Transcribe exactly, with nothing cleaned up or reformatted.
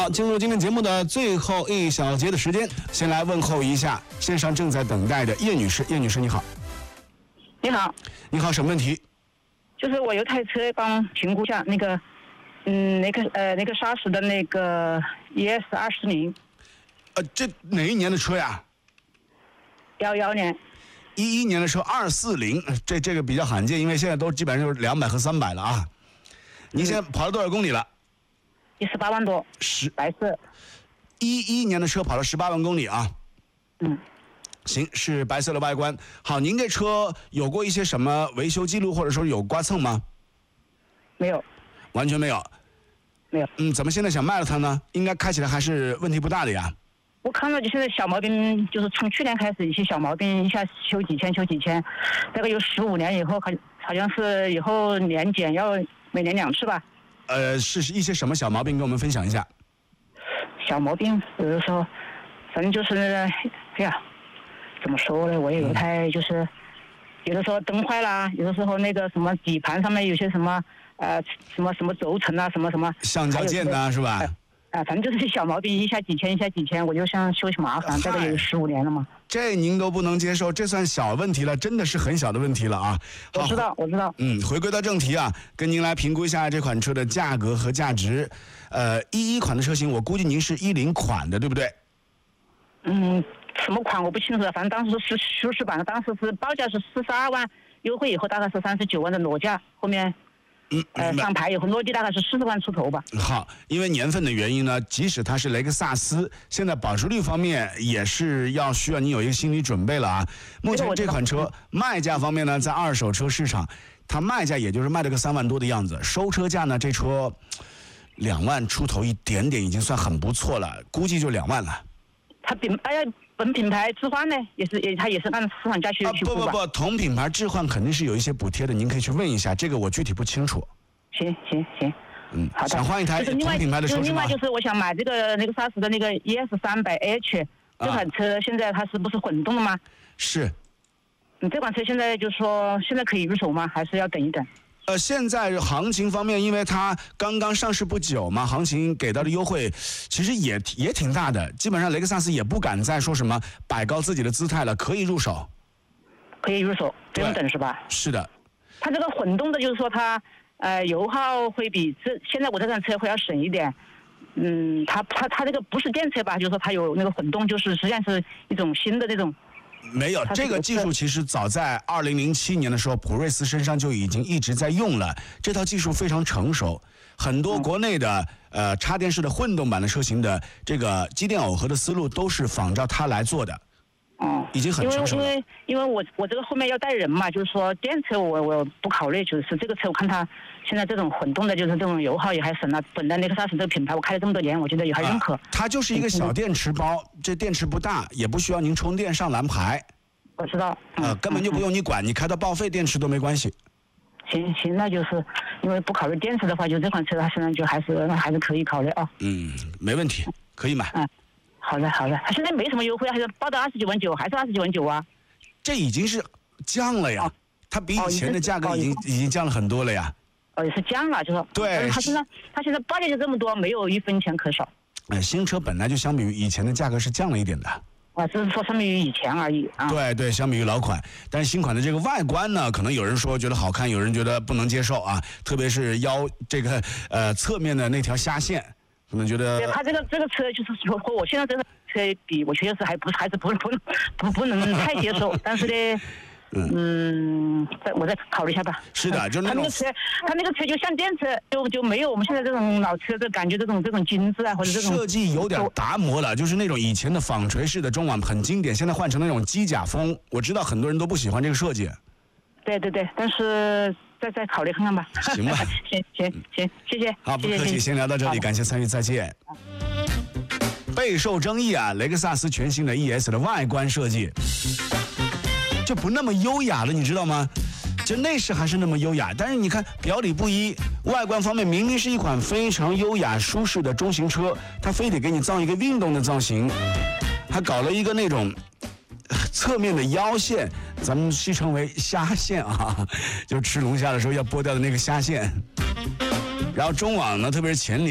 好，进入今天节目的最后一小节的时间，先来问候一下线上正在等待的叶女士。叶女士你好。 你好。 你好，什么问题？ 就是我有台车，帮评估一下那个，嗯，那个呃那个沙士的那个 E S 二四零。 呃，这哪一年的车呀？ 幺幺年。 一一年的车二四零，这这个比较罕见，因为现在都基本上就是两百和三百了啊。你现在跑了多少公里了？ 一十八万多。 十白色。 一一年的车跑了十八万公里啊。 嗯。 行，是白色的外观。好，您这车有过一些什么维修记录，或者说有刮蹭吗？ 没有。 完全没有。 没有。 嗯，怎么现在想卖了它呢？应该开起来还是问题不大的呀。 我看到就现在小毛病，就是从去年开始一些小毛病，一下修几千修几千，大概有十五年以后，好好像是以后年检要每年两次吧。 呃，是一些什么小毛病，跟我们分享一下。 小毛病，比如说，反正就是那个，哎呀，怎么说呢？我也有台就是，有的时候灯坏啦，有的时候那个什么底盘上面有些什么呃什么什么轴承啊，什么什么橡胶件呐，是吧？ 啊，反正就是小毛病，一下几千，一下几千，我就想修起麻烦，大概有十五年了嘛。 这您都不能接受，这算小问题了，真的是很小的问题了啊！ 我知道，我知道。 嗯，回归到正题啊，跟您来评估一下这款车的价格和价值。呃，一一款的车型，我估计您是一零款的，对不对？ 嗯，什么款我不清楚，反正当时是舒适版的，当时是报价是四十二万，优惠以后大概是三十九万的裸价，后面。嗯，呃，上牌以后落地大概是四十万出头吧。 好，因为年份的原因呢，即使它是雷克萨斯，现在保值率方面也是要需要你有一个心理准备了啊。目前这款车卖价方面呢，在二手车市场，它卖价也就是卖了个三万多的样子，收车价呢，这车两万出头一点点，已经算很不错了，估计就两万了。 它比哎呀。本品牌置换呢，也是也，它也是按市场价去去付吧。不不不，同品牌置换肯定是有一些补贴的，您可以去问一下，这个我具体不清楚。 行行行， 嗯， 好的。 想换一台同品牌的车是吗？ 另外就是我想买这个雷克萨斯的那个 E S 三百 H 这款车，现在它是不是混动的吗？ 是。 你这款车现在就是说现在可以入手吗？还是要等一等？ 呃，现在行情方面，因为它刚刚上市不久嘛，行情给到的优惠其实也也挺大的，基本上雷克萨斯也不敢再说什么摆高自己的姿态了，可以入手。 可以入手，不用等是吧？ 是的。 它这个混动的，就是说它呃油耗会比这现在我这辆车会要省一点。嗯，它它它这个不是电车吧？就是说它有那个混动，就是实际上是一种新的那种。 没有，这个技术其实早在二零零七年的时候，普锐斯身上就已经一直在用了。这套技术非常成熟，很多国内的呃插电式的混动版的车型的这个机电耦合的思路都是仿照它来做的。 哦， 已经很成熟了。 因为因为我我这个后面要带人嘛，就是说电车我我不考虑，就是这个车我看它现在这种混动的，就是这种油耗也还省了。本来雷克萨斯这个品牌我开了这么多年，我觉得也还认可。 啊、它就是一个小电池包，这电池不大，也不需要您充电上蓝牌。 我知道。 呃， 嗯、 根本就不用你管，嗯、你开到报废电池都没关系。 行行，那就是因为不考虑电池的话，就这款车它实际上就还是还是可以考虑啊。 嗯，没问题，可以买。 嗯。好的好的，它现在没什么优惠，还是报到二十九万九，还是二十九万九啊？ 这已经是降了呀，哦、它比以前的价格已经、哦、已经降了很多了呀。 哦，也是降了，就说。 对。 它现在它现在报价就这么多，没有一分钱可少。 呃，新车本来就相比于以前的价格是降了一点的。 啊，只是说相比于以前而已啊。 对对，相比于老款，但是新款的这个外观呢，可能有人说觉得好看，有人觉得不能接受啊，特别是腰这个呃侧面的那条虾线。可能觉得， 对，他这个这个车就是说和我现在这个车比，我确实还不还是不不不不能太接受，但是呢，嗯，再我再考虑一下吧。 是的，就是那种他那个车，他那个车就像电车，就就没有我们现在这种老车的感觉，这种这种精致啊，或者这种设计有点达摩了，就是那种以前的纺锤式的中网很经典，现在换成那种机甲风。我知道很多人都不喜欢这个设计。 对对对，但是。再再考虑看看吧。 行吧， 行行行，谢谢。 好，不客气，先聊到这里，感谢参与，再见。备受争议啊，雷克萨斯全新的 E S 的外观设计就不那么优雅了，你知道吗？就内饰还是那么优雅，但是你看表里不一，外观方面明明是一款非常优雅舒适的中型车，它非得给你造一个运动的造型，还搞了一个那种侧面的腰线，咱们戏称为虾线啊，就吃龙虾的时候要剥掉的那个虾线。然后中网呢，特别是前脸